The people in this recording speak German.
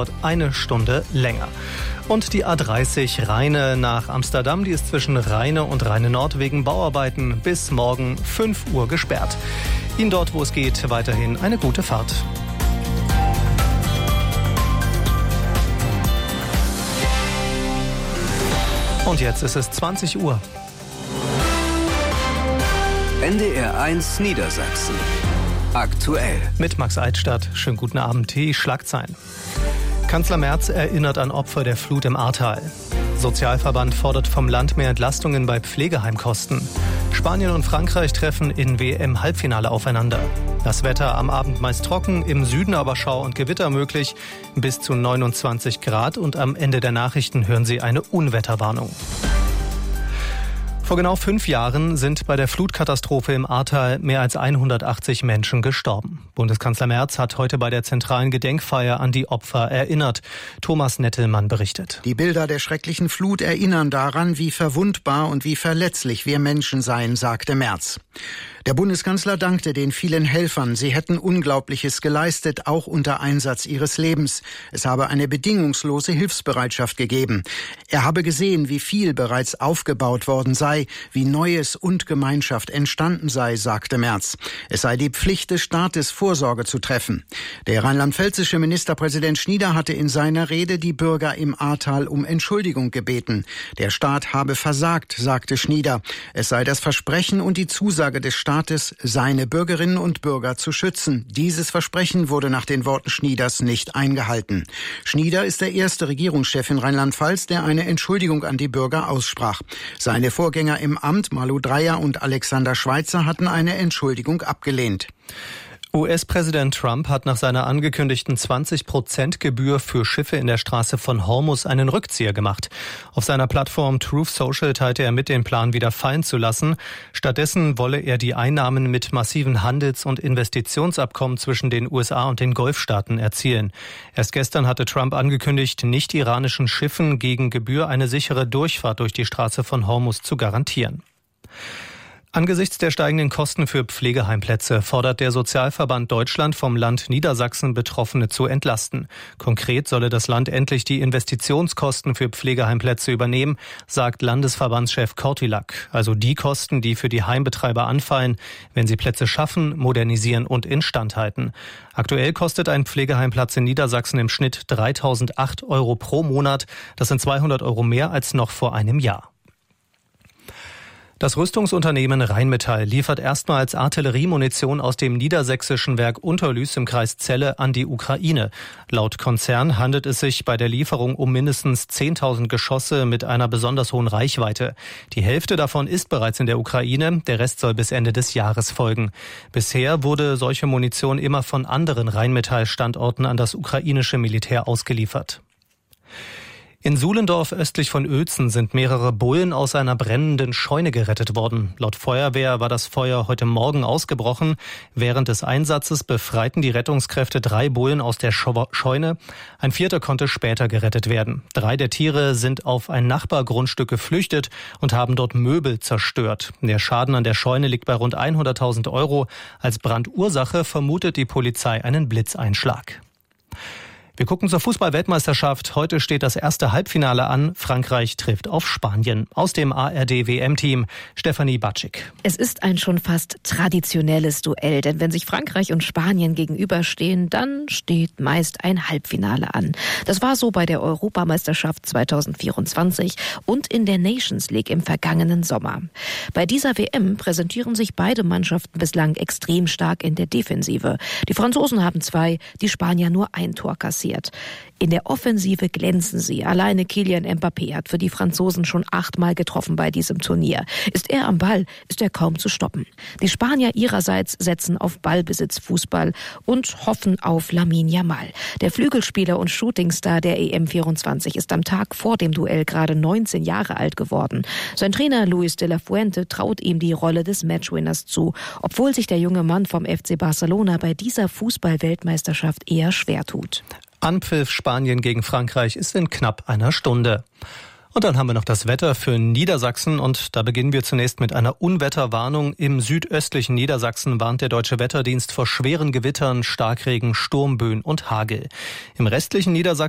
dauert 1 Stunde länger. Und die A30 Rheine nach Amsterdam, die ist zwischen Rheine und Rheine Nord wegen Bauarbeiten bis morgen 5 Uhr gesperrt. Ihnen dort, wo es geht, weiterhin eine gute Fahrt. Und jetzt ist es 20 Uhr. NDR 1 Niedersachsen. Aktuell. Mit Max Eitstadt. Schönen guten Abend. Die Schlagzeilen. Kanzler Merz erinnert an Opfer der Flut im Ahrtal. Sozialverband fordert vom Land mehr Entlastungen bei Pflegeheimkosten. Spanien und Frankreich treffen in WM-Halbfinale aufeinander. Das Wetter am Abend meist trocken, im Süden aber Schauer und Gewitter möglich, bis zu 29 Grad und am Ende der Nachrichten hören Sie eine Unwetterwarnung. Vor genau 5 Jahren sind bei der Flutkatastrophe im Ahrtal mehr als 180 Menschen gestorben. Bundeskanzler Merz hat heute bei der zentralen Gedenkfeier an die Opfer erinnert. Thomas Nettelmann berichtet. Die Bilder der schrecklichen Flut erinnern daran, wie verwundbar und wie verletzlich wir Menschen seien, sagte Merz. Der Bundeskanzler dankte den vielen Helfern. Sie hätten Unglaubliches geleistet, auch unter Einsatz ihres Lebens. Es habe eine bedingungslose Hilfsbereitschaft gegeben. Er habe gesehen, wie viel bereits aufgebaut worden sei, wie Neues und Gemeinschaft entstanden sei, sagte Merz. Es sei die Pflicht des Staates, Vorsorge zu treffen. Der rheinland-pfälzische Ministerpräsident Schnieder hatte in seiner Rede die Bürger im Ahrtal um Entschuldigung gebeten. Der Staat habe versagt, sagte Schnieder. Es sei das Versprechen und die Zusage des Staates, seine Bürgerinnen und Bürger zu schützen. Dieses Versprechen wurde nach den Worten Schnieders nicht eingehalten. Schnieder ist der erste Regierungschef in Rheinland-Pfalz, der eine Entschuldigung an die Bürger aussprach. Seine Vorgänger im Amt, Malu Dreyer und Alexander Schweitzer, hatten eine Entschuldigung abgelehnt. US-Präsident Trump hat nach seiner angekündigten 20% Gebühr für Schiffe in der Straße von Hormuz einen Rückzieher gemacht. Auf seiner Plattform Truth Social teilte er mit, den Plan wieder fallen zu lassen. Stattdessen wolle er die Einnahmen mit massiven Handels- und Investitionsabkommen zwischen den USA und den Golfstaaten erzielen. Erst gestern hatte Trump angekündigt, nicht-iranischen Schiffen gegen Gebühr eine sichere Durchfahrt durch die Straße von Hormuz zu garantieren. Angesichts der steigenden Kosten für Pflegeheimplätze fordert der Sozialverband Deutschland vom Land Niedersachsen, Betroffene zu entlasten. Konkret solle das Land endlich die Investitionskosten für Pflegeheimplätze übernehmen, sagt Landesverbandschef Kortilak. Also die Kosten, die für die Heimbetreiber anfallen, wenn sie Plätze schaffen, modernisieren und instand halten. Aktuell kostet ein Pflegeheimplatz in Niedersachsen im Schnitt 3.008 € pro Monat. Das sind 200 € mehr als noch vor einem Jahr. Das Rüstungsunternehmen Rheinmetall liefert erstmals Artilleriemunition aus dem niedersächsischen Werk Unterlüß im Kreis Celle an die Ukraine. Laut Konzern handelt es sich bei der Lieferung um mindestens 10.000 Geschosse mit einer besonders hohen Reichweite. Die Hälfte davon ist bereits in der Ukraine, der Rest soll bis Ende des Jahres folgen. Bisher wurde solche Munition immer von anderen Rheinmetall-Standorten an das ukrainische Militär ausgeliefert. In Suhlendorf östlich von Uelzen sind mehrere Bullen aus einer brennenden Scheune gerettet worden. Laut Feuerwehr war das Feuer heute Morgen ausgebrochen. Während des Einsatzes befreiten die Rettungskräfte 3 Bullen aus der Scheune. Ein 4. konnte später gerettet werden. 3 der Tiere sind auf ein Nachbargrundstück geflüchtet und haben dort Möbel zerstört. Der Schaden an der Scheune liegt bei rund 100.000 €. Als Brandursache vermutet die Polizei einen Blitzeinschlag. Wir gucken zur Fußball-Weltmeisterschaft. Heute steht das erste Halbfinale an. Frankreich trifft auf Spanien. Aus dem ARD-WM-Team Stefanie Batschik. Es ist ein schon fast traditionelles Duell, denn wenn sich Frankreich und Spanien gegenüberstehen, dann steht meist ein Halbfinale an. Das war so bei der Europameisterschaft 2024 und in der Nations League im vergangenen Sommer. Bei dieser WM präsentieren sich beide Mannschaften bislang extrem stark in der Defensive. Die Franzosen haben 2, die Spanier nur 1 Tor kassiert. In der Offensive glänzen sie. Alleine Kylian Mbappé hat für die Franzosen schon 8-mal getroffen bei diesem Turnier. Ist er am Ball, ist er kaum zu stoppen. Die Spanier ihrerseits setzen auf Ballbesitzfußball und hoffen auf Lamine Yamal. Der Flügelspieler und Shootingstar der EM24 ist am Tag vor dem Duell gerade 19 Jahre alt geworden. Sein Trainer Luis de la Fuente traut ihm die Rolle des Matchwinners zu, obwohl sich der junge Mann vom FC Barcelona bei dieser Fußball-Weltmeisterschaft eher schwer tut. Anpfiff Spanien gegen Frankreich ist in knapp einer Stunde. Und dann haben wir noch das Wetter für Niedersachsen und da beginnen wir zunächst mit einer Unwetterwarnung. Im südöstlichen Niedersachsen warnt der Deutsche Wetterdienst vor schweren Gewittern, Starkregen, Sturmböen und Hagel. Im restlichen Niedersachsen